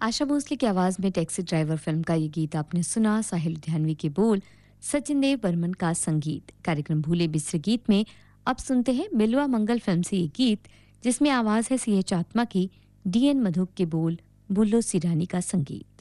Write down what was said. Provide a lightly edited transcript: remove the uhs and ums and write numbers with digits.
आशा भोसले की आवाज में टैक्सी ड्राइवर फिल्म का ये गीत आपने सुना। साहिल लुधियानवी के बोल, सचिन देव बर्मन का संगीत। कार्यक्रम भूले बिसरे गीत में अब सुनते हैं बिलवा मंगल फिल्म से ये गीत, जिसमें आवाज है सी एच आत्मा की, डी एन मधुक के बोल, बुल्लो सिरानी का संगीत।